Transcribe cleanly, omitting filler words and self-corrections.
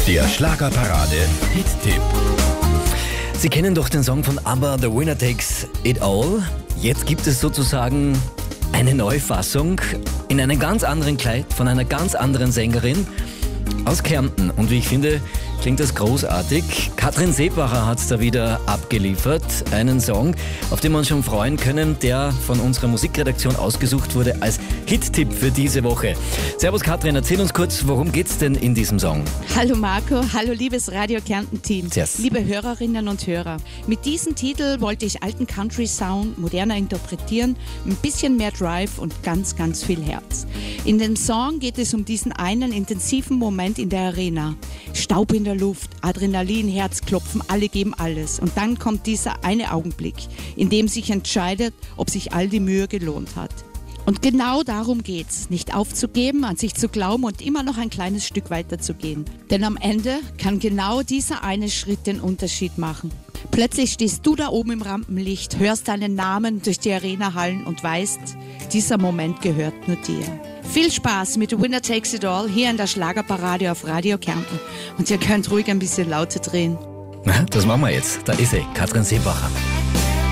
Der Schlagerparade Hit-Tipp. Sie kennen doch den Song von ABBA, The Winner Takes It All. Jetzt gibt es sozusagen eine Neufassung in einem ganz anderen Kleid von einer ganz anderen Sängerin aus Kärnten. Und wie ich finde, klingt das großartig. Katrin Seebacher hat es da wieder abgeliefert. Einen Song, auf den wir uns schon freuen können, der von unserer Musikredaktion ausgesucht wurde als Hit-Tipp für diese Woche. Servus Katrin, erzähl uns kurz, worum geht's denn in diesem Song? Hallo Marco, hallo liebes Radio Kärnten-Team, Servus. Liebe Hörerinnen und Hörer. Mit diesem Titel wollte ich alten Country-Sound moderner interpretieren, ein bisschen mehr Drive und ganz, ganz viel Herz. In dem Song geht es um diesen einen intensiven Moment in der Arena. Staub in der Luft, Adrenalin, Herzklopfen, alle geben alles. Und dann kommt dieser eine Augenblick, in dem sich entscheidet, ob sich all die Mühe gelohnt hat. Und genau darum geht's, nicht aufzugeben, an sich zu glauben und immer noch ein kleines Stück weiter zu gehen. Denn am Ende kann genau dieser eine Schritt den Unterschied machen. Plötzlich stehst du da oben im Rampenlicht, hörst deinen Namen durch die Arena hallen und weißt, dieser Moment gehört nur dir. Viel Spaß mit The Winner Takes It All hier in der Schlagerparade auf Radio Kärnten. Und ihr könnt ruhig ein bisschen lauter drehen. Na, das machen wir jetzt. Da ist sie, Katrin Seebacher.